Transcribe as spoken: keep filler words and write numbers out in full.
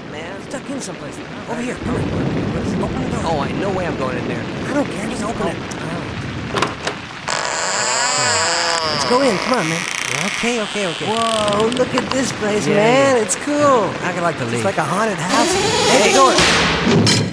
man. Stuck in someplace. All Over right. here, come on. Open the door. Oh, I no way I'm going in there. I don't care, just open Oh, it. oh. Let's go in, come on, man. Okay, okay, okay. Whoa, look at this place, Yeah, man. yeah. It's cool. I'd like to leave. It's like a haunted house. Hey, the door.